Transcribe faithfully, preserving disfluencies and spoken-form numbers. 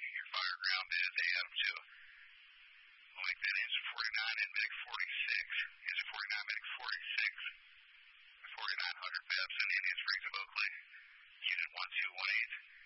your fire ground is A M to like that engine forty-nine and MiG forty-six.